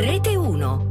Rete 1.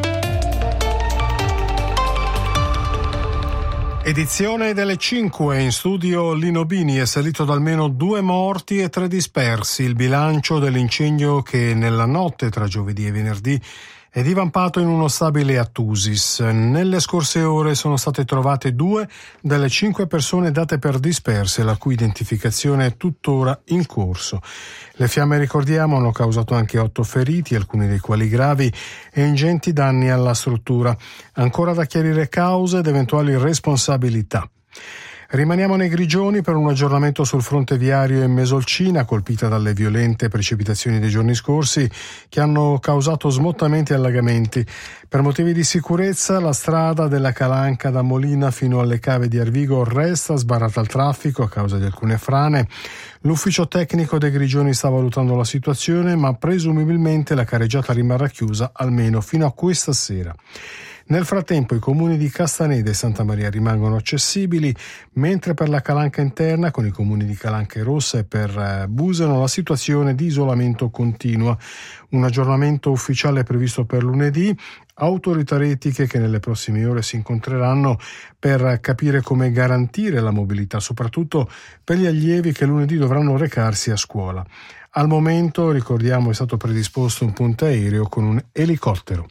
Edizione delle 5, in studio Lino Bini. È salito da almeno 2 morti e 3 dispersi il bilancio dell'incendio che nella notte tra giovedì e venerdì è divampato in uno stabile a Thusis. Nelle scorse ore sono state trovate 2 delle 5 persone date per disperse, la cui identificazione è tuttora in corso. Le fiamme, ricordiamo, hanno causato anche 8 feriti, alcuni dei quali gravi, e ingenti danni alla struttura. Ancora da chiarire cause ed eventuali responsabilità. Rimaniamo nei Grigioni per un aggiornamento sul fronte viario in Mesolcina, colpita dalle violente precipitazioni dei giorni scorsi che hanno causato smottamenti e allagamenti. Per motivi di sicurezza la strada della Calanca da Molina fino alle cave di Arvigo resta sbarrata al traffico a causa di alcune frane. L'ufficio tecnico dei Grigioni sta valutando la situazione, ma presumibilmente la carreggiata rimarrà chiusa almeno fino a questa sera. Nel frattempo i comuni di Castaneda e Santa Maria rimangono accessibili, mentre per la Calanca interna, con i comuni di Calanca e Rossa e per Busano, la situazione di isolamento continua. Un aggiornamento ufficiale è previsto per lunedì. Autorità etiche che nelle prossime ore si incontreranno per capire come garantire la mobilità, soprattutto per gli allievi che lunedì dovranno recarsi a scuola. Al momento, ricordiamo, è stato predisposto un ponte aereo con un elicottero.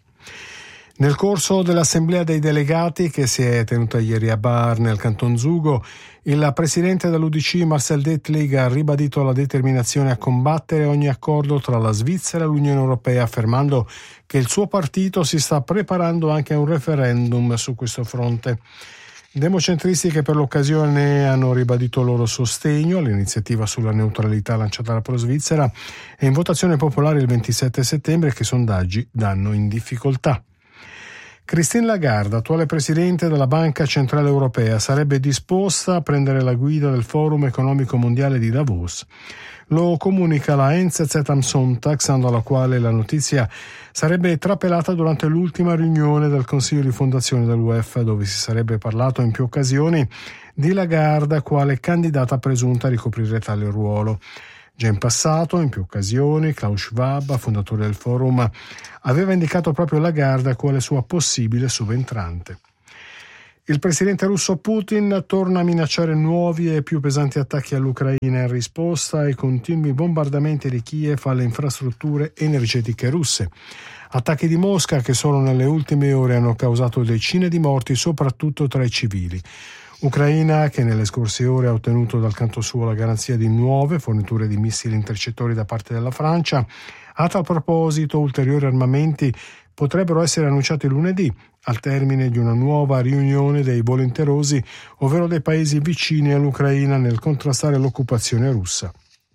Nel corso dell'assemblea dei delegati che si è tenuta ieri a Bar nel Canton Zugo, il presidente dell'UDC Marcel Dettlig ha ribadito la determinazione a combattere ogni accordo tra la Svizzera e l'Unione Europea, affermando che il suo partito si sta preparando anche a un referendum su questo fronte. Democentristi che per l'occasione hanno ribadito il loro sostegno all'iniziativa sulla neutralità lanciata dalla Pro-Svizzera e in votazione popolare il 27 settembre che i sondaggi danno in difficoltà. Christine Lagarde, attuale presidente della Banca Centrale Europea, sarebbe disposta a prendere la guida del Forum Economico Mondiale di Davos. Lo comunica la NZZ am Sonntag, stando alla quale la notizia sarebbe trapelata durante l'ultima riunione del Consiglio di fondazione dell'UEF, dove si sarebbe parlato in più occasioni di Lagarde quale candidata presunta a ricoprire tale ruolo. Già in passato, in più occasioni, Klaus Schwab, fondatore del forum, aveva indicato proprio Lagarde quale sua possibile subentrante. Il presidente russo Putin torna a minacciare nuovi e più pesanti attacchi all'Ucraina in risposta ai continui bombardamenti di Kiev alle infrastrutture energetiche russe. Attacchi di Mosca che solo nelle ultime ore hanno causato decine di morti, soprattutto tra i civili. Ucraina che nelle scorse ore ha ottenuto dal canto suo la garanzia di nuove forniture di missili intercettori da parte della Francia. A tal proposito ulteriori armamenti potrebbero essere annunciati lunedì al termine di una nuova riunione dei volenterosi, ovvero dei paesi vicini all'Ucraina nel contrastare l'occupazione russa.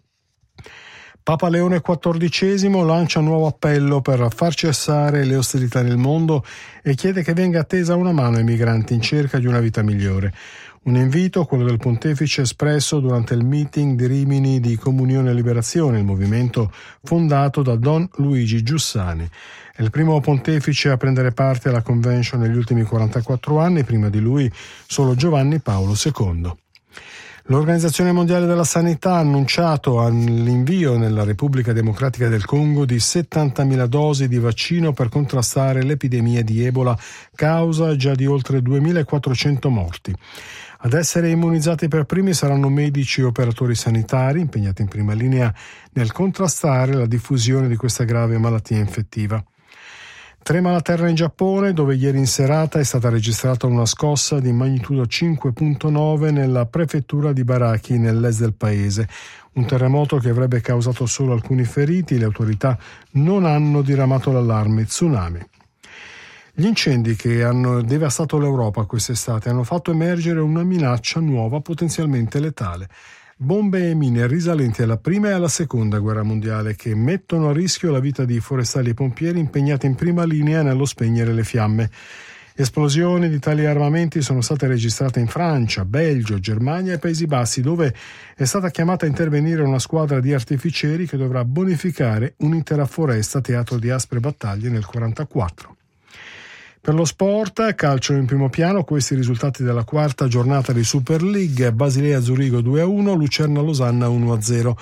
Papa Leone XIV lancia un nuovo appello per far cessare le ostilità nel mondo e chiede che venga tesa una mano ai migranti in cerca di una vita migliore. Un invito, quello del pontefice, espresso durante il meeting di Rimini di Comunione e Liberazione, il movimento fondato da Don Luigi Giussani. È il primo pontefice a prendere parte alla convention negli ultimi 44 anni, prima di lui solo Giovanni Paolo II. L'Organizzazione Mondiale della Sanità ha annunciato l'invio nella Repubblica Democratica del Congo di 70.000 dosi di vaccino per contrastare l'epidemia di Ebola, causa già di oltre 2.400 morti. Ad essere immunizzati per primi saranno medici e operatori sanitari impegnati in prima linea nel contrastare la diffusione di questa grave malattia infettiva. Trema la terra in Giappone, dove ieri in serata è stata registrata una scossa di magnitudo 5.9 nella prefettura di Baraki, nell'est del paese. Un terremoto che avrebbe causato solo alcuni feriti. Le autorità non hanno diramato l'allarme tsunami. Gli incendi che hanno devastato l'Europa quest'estate hanno fatto emergere una minaccia nuova potenzialmente letale. Bombe e mine risalenti alla prima e alla seconda guerra mondiale che mettono a rischio la vita di forestali e pompieri impegnati in prima linea nello spegnere le fiamme. Esplosioni di tali armamenti sono state registrate in Francia, Belgio, Germania e Paesi Bassi, dove è stata chiamata a intervenire una squadra di artificieri che dovrà bonificare un'intera foresta teatro di aspre battaglie nel 1944. Per lo sport, calcio in primo piano, questi i risultati della quarta giornata di Super League: Basilea Zurigo 2-1, Lucerna Losanna 1-0.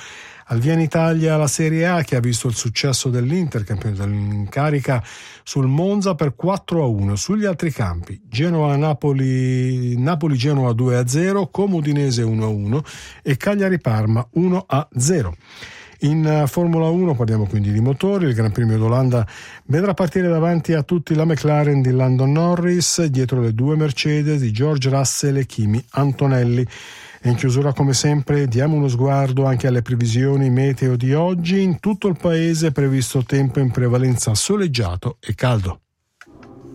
Al via in Italia la Serie A, che ha visto il successo dell'Inter, campione in carica sul Monza per 4-1. Sugli altri campi Genoa-Napoli, Napoli-Genoa 2-0, Como Udinese 1-1 e Cagliari-Parma 1-0. In Formula 1 parliamo quindi di motori. Il Gran Premio d'Olanda vedrà partire davanti a tutti la McLaren di Lando Norris, dietro le due Mercedes di George Russell e Kimi Antonelli. E in chiusura, come sempre, diamo uno sguardo anche alle previsioni meteo di oggi. In tutto il paese è previsto tempo in prevalenza soleggiato e caldo.